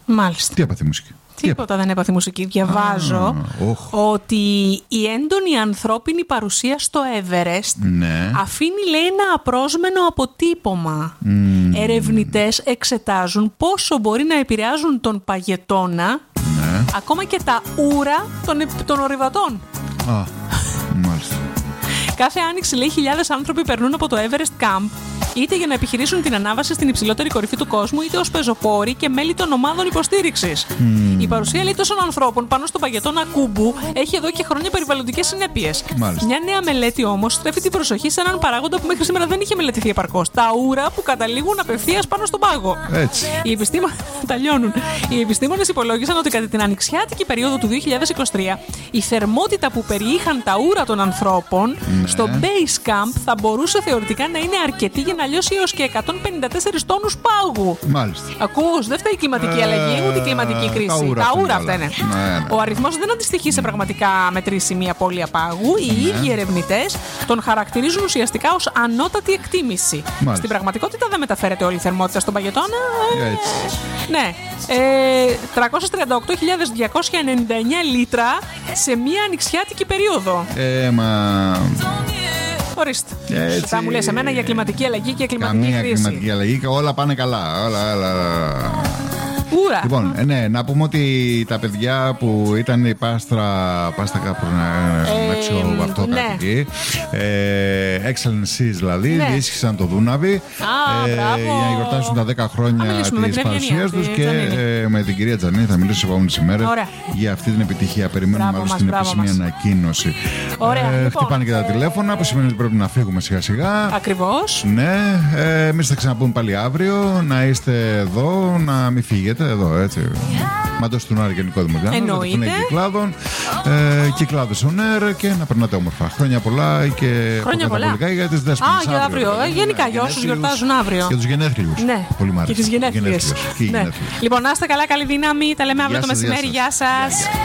Μάλιστα. Τι έπαθε η μουσική? Τίποτα δεν έπαθε η μουσική. Διαβάζω ότι η έντονη ανθρώπινη παρουσία στο Everest αφήνει, λέει, ένα απρόσμενο αποτύπωμα. Ερευνητές εξετάζουν πόσο μπορεί να επηρεάζουν τον παγετώνα, ακόμα και τα ούρα των ορειβατών. Μάλιστα. Κάθε άνοιξη, λέει, χιλιάδες άνθρωποι περνούν από το Everest Camp, είτε για να επιχειρήσουν την ανάβαση στην υψηλότερη κορυφή του κόσμου, είτε ως πεζοπόροι και μέλη των ομάδων υποστήριξης. Η παρουσία, λέει, τόσων ανθρώπων πάνω στο παγετώνα Κούμπου έχει εδώ και χρόνια περιβαλλοντικές συνέπειες. Μια νέα μελέτη όμως στρέφει την προσοχή σε έναν παράγοντα που μέχρι σήμερα δεν είχε μελετηθεί επαρκώς. Τα ούρα που καταλήγουν απευθείας πάνω στον πάγο. Οι επιστήμονες υπολόγισαν ότι κατά την ανοιξιάτικη περίοδο του 2023 η θερμότητα που περιείχαν τα ούρα των ανθρώπων στο Base Camp θα μπορούσε θεωρητικά να είναι αρκετή για να λιώσει έως και 154 τόνους πάγου. Μάλιστα. Ακούς, δεν φταίει η κλιματική αλλαγή, ούτε η κλιματική κρίση. Τα ούρα αυτά είναι. Ο αριθμός δεν αντιστοιχεί σε πραγματικά μετρήσιμη απώλεια πάγου. Οι ίδιοι ερευνητές τον χαρακτηρίζουν ουσιαστικά ως ανώτατη εκτίμηση. Στην πραγματικότητα δεν μεταφέρεται όλη η θερμότητα στον παγετώνα. Ναι. 338.299 λίτρα σε μία ανοιξιάτικη περίοδο. Ορίστε. Θα μου λες εμένα για κλιματική αλλαγή και κλιματική κρίση. Καμία κλιματική αλλαγή και όλα πάνε καλά. Ούρα. Λοιπόν, να πούμε ότι τα παιδιά που ήταν η Πάστα κάπου να ξέρω αυτό κάτι εκεί, Excellencies δηλαδή, διέσχισαν το Δούναβι για να γιορτάσουν τα 10 χρόνια της παρουσίας τους και με την κυρία Τζανίνη θα μιλήσω σε επόμενες ημέρες για αυτή την επιτυχία. Περιμένουμε μάλλον στην επίσημη ανακοίνωση. Χτυπάνε και τα τηλέφωνα, που σημαίνει ότι πρέπει να φύγουμε σιγά σιγά. Ακριβώς. Ναι, εμείς θα ξαναπούμε πάλι αύριο. Να είστε εδώ, να μην φύγετε. Εδώ, έτσι. Μαντός του Νάρη Γενικό Δημοτικό. Εννοείται. Κυκλάδες on air και να περνάτε όμορφα. Χρόνια πολλά και χρόνια πολλά για τις δέσποινες. Για αύριο. Γενικά για όσους γιορτάζουν αύριο. Για τους γενέθλιους. Ναι. Πολύ μ' άρεσε. Και τις γενέθλιες. Λοιπόν, να είστε καλά, καλή δύναμη. Τα λέμε αύριο το μεσημέρι. Γεια σας.